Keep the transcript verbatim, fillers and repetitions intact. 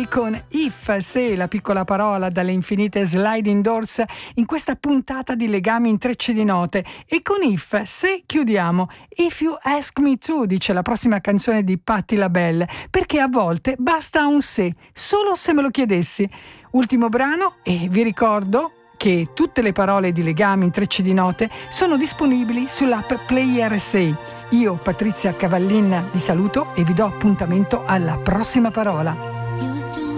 Say con If, se la piccola parola dalle infinite sliding doors in questa puntata di Legami Intrecci di Note. E con If, se chiudiamo. If You Ask Me To, dice la prossima canzone di Patti LaBelle, perché a volte basta un se, solo se me lo chiedessi. Ultimo brano, e vi ricordo che tutte le parole di Legami Intrecci di Note sono disponibili sull'app Play R S A. Io, Patrizia Cavallin, vi saluto e vi do appuntamento alla prossima parola.